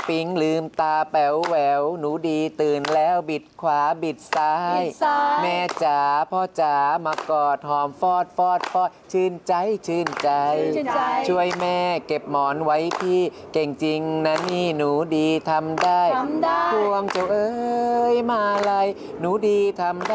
ปิ๊งลืมตาแป๋วแหววหนูดีตื่นแล้วบิดขวาบิดซ้ายแม่จ๋าพ่อจ๋ามากอดหอมฟอดฟอดฟอดชื่นใจชื่นใจช่วยแม่เก็บหมอนไว้พี่เก่งจริงนะนี่หนูดีทำได้พวงเจ้าเอ้ยมาลัยหนูดีทำได้